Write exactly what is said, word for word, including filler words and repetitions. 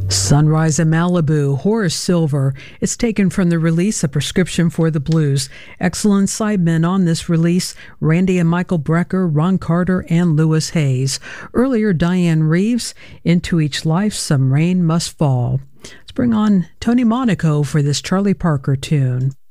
Sunrise in Malibu, Horace Silver. It's taken from the release A Prescription for the Blues. Excellent sidemen on this release, Randy and Michael Brecker, Ron Carter, and Lewis Hayes. Earlier, Diane Reeves, Into Each Life, Some Rain Must Fall. Let's bring on Tony Monaco for this Charlie Parker tune.